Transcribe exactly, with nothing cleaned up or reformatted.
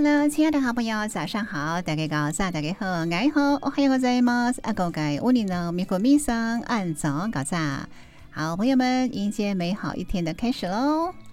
Hello， 亲爱的好朋友，早上好，大家早上，大家好，爱好，おはようございます。阿公改乌里呢，米国米桑，按早搞早。好，朋友们，迎接美好一天的开始喽！